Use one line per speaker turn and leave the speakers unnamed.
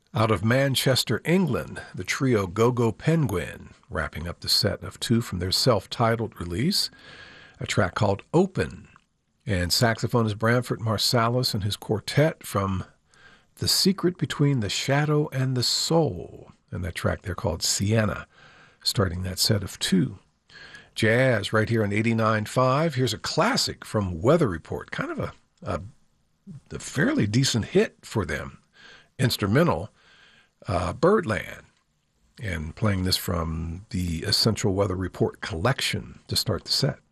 Out of Manchester, England, the trio Go-Go Penguin, wrapping up the set of two from their self-titled release, a track called Open. And saxophonist Branford Marsalis and his quartet from The Secret Between the Shadow and the Soul, and that track there called Sienna, starting that set of two. Jazz right here on 89.5. Here's a classic from Weather Report, kind of a fairly decent hit for them. Instrumental, Birdland, and playing this from the Essential Weather Report collection to start the set.